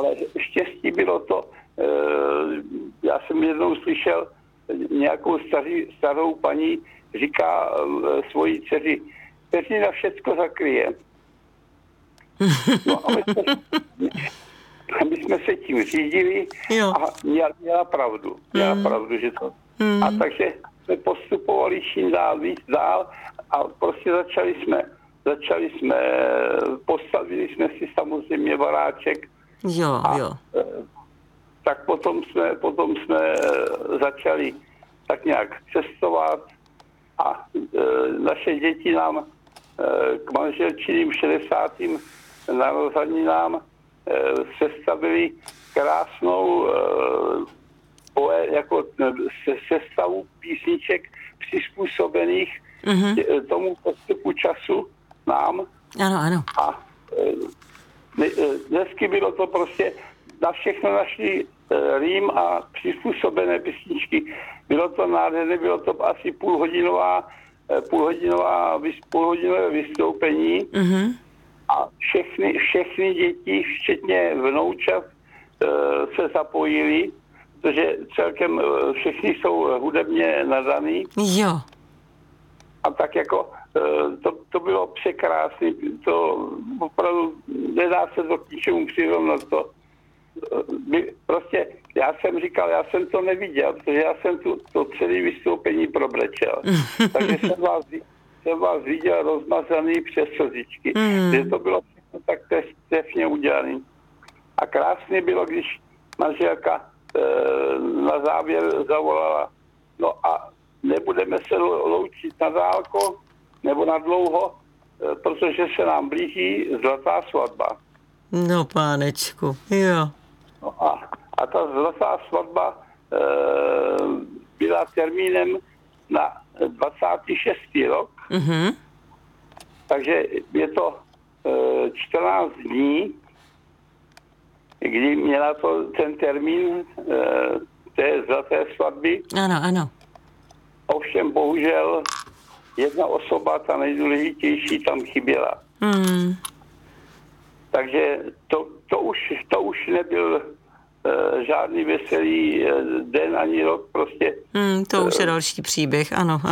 Ale štěstí bylo to, já jsem jednou slyšel nějakou starou paní, říká svojí dceři, Peřina všecko zakryje. No a my jsme se tím řídili a měla pravdu. Měla pravdu, že to... A takže jsme postupovali čím dál víc dál a prostě začali jsme, postavili jsme si samozřejmě baráček. Jo. Tak potom jsme začali tak nějak cestovat a naše děti nám k manželčiným 60. narozeninám sestavili krásnou jako sestavu písniček přizpůsobených tomu postupu času nám. Ano. A dnesky bylo to prostě, na všechno našli rým a přizpůsobené písničky. Bylo to nádherné, bylo to asi půlhodinové vystoupení. A všechny děti, včetně vnoučat, se zapojili, protože celkem všichni jsou hudebně nadaný. Jo. A tak jako to bylo překrásné, to opravdu nedá se to k ničemu přirovnat. Prostě já jsem říkal, já jsem to neviděl, protože já jsem to celé vystoupení probrečel. Takže jsem vás viděl rozmazaný přes slzičky. Že to bylo všechno tak trefně udělané. A krásně bylo, když manželka na závěr zavolala, no a nebudeme se loučit na dálko nebo na dlouho, protože se nám blíží zlatá svatba. No, pánečku, jo. No a ta zlatá svatba byla termínem na 26. rok. Takže je to 14 dní, kdy měla to ten termín té zlaté svatby. Ano. Ovšem bohužel jedna osoba, ta nejdůležitější, tam chyběla. Takže to už nebyl žádný veselý den ani rok, prostě. To už je další příběh, ano.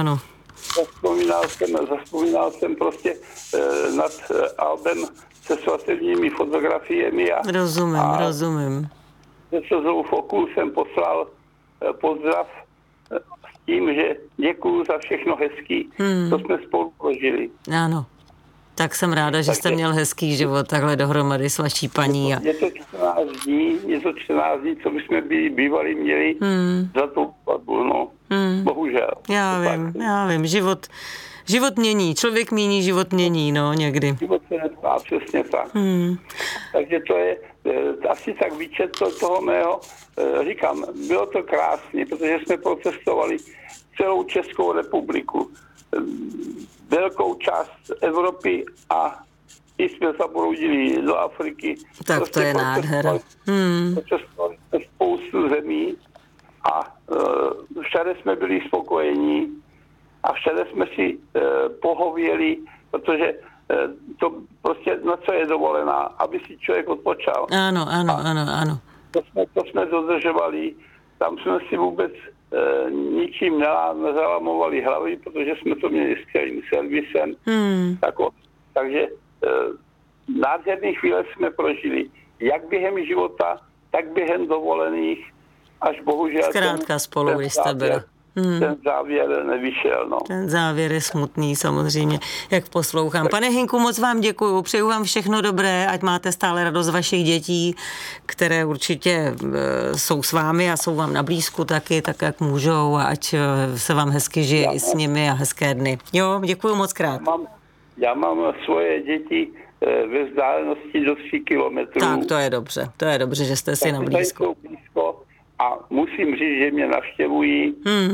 Zaspomínal jsem prostě nad albem se svatebními fotografiemi Rozumím. Ze Slzou v oku jsem poslal pozdrav s tím, že děkuju za všechno hezký, co jsme spolu prožili. Ano. Tak jsem ráda, že jste měl hezký život takhle dohromady s vaší paní. Je to 14 dní, co bychom bývali měli za tu svatbu, no. Bohužel. Já vím. Život mění. Člověk mění, život mění, no, někdy. Život se netká, přesně tak. Takže to je asi tak výčet toho mého. Říkám, bylo to krásně, protože jsme procestovali celou Českou republiku. Velkou část Evropy a i jsme zabroudili do Afriky. Tak prostě to je nádhera. Procestovali jsme spoustu zemí a všade jsme byli spokojení a všade jsme si pohověli, protože to prostě na co je dovolená, aby si člověk odpočal. Ano. To jsme dodržovali, tam jsme si vůbec ničím nezalamovali hlavy, protože jsme to měli s celým servisem. Takže nádherné chvíle jsme prožili, jak během života, tak během dovolených, až bohužel zkrátka spolu, když jste byli. Ten závěr nevyšel, no. Ten závěr je smutný samozřejmě, jak poslouchám. Pane Hynku, moc vám děkuju, přeju vám všechno dobré, ať máte stále radost vašich dětí, které určitě jsou s vámi a jsou vám na blízku taky, tak jak můžou, a ať se vám hezky žije i s nimi a hezké dny. Jo, děkuju moc krát. Já mám svoje děti ve vzdálenosti do 3 kilometrů. Tak, to je dobře, že jste si na blízko. A musím říct, že mě navštěvují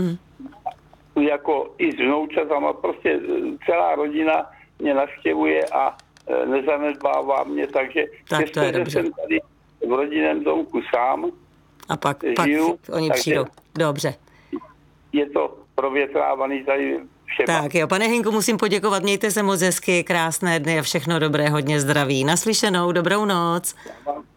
jako i s vnoučatama, prostě celá rodina mě navštěvuje a nezanedbává mě, takže že jsem tady v rodinném domku sám. A pak oni přijdou. Dobře. Je to provětrávaný tady všema. Tak jo, pane Hynku, musím poděkovat, mějte se moc hezky, krásné dny a všechno dobré, hodně zdraví. Naslyšenou, dobrou noc.